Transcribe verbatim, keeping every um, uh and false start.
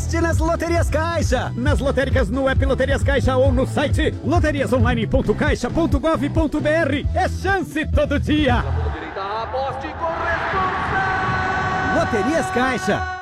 Aposte nas Loterias Caixa. Nas lotéricas, no app Loterias Caixa ou no site loterias online ponto caixa ponto gov ponto br. É chance todo dia. Direita, aposte, correção. Loterias Caixa.